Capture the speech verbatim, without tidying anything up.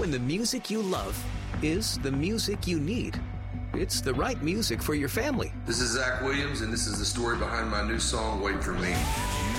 when the music you love is the music you need. It's the right music for your family. This is Zach Williams, and this is the story behind my new song, Wait For Me.